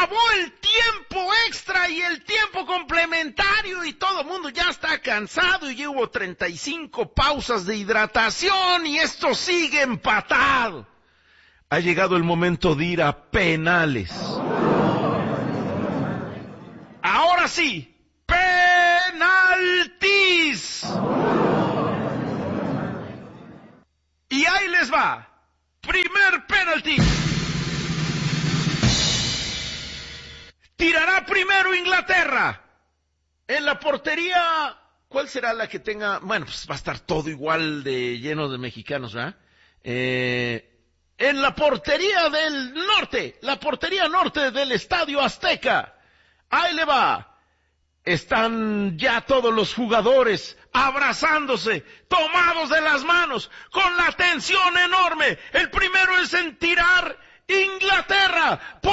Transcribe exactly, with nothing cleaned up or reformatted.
acabó el tiempo extra y el tiempo complementario y todo el mundo ya está cansado y ya hubo treinta y cinco pausas de hidratación y esto sigue empatado. Ha llegado el momento de ir a penales. Ahora sí, penaltis. Y ahí les va. Primer penalti. Tirará primero Inglaterra. En la portería, ¿cuál será la que tenga? Bueno, pues va a estar todo igual de lleno de mexicanos, ¿verdad? Eh, en la portería del norte, la portería norte del Estadio Azteca. Ahí le va. Están ya todos los jugadores abrazándose, tomados de las manos, con la tensión enorme. El primero es en tirar Inglaterra.